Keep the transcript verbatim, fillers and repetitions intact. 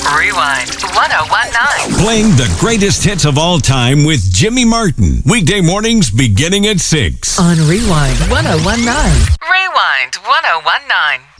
Rewind ten nineteen. Playing the greatest hits of all time with Jimmy Martin. Weekday mornings beginning at six. On Rewind ten nineteen. Rewind ten nineteen.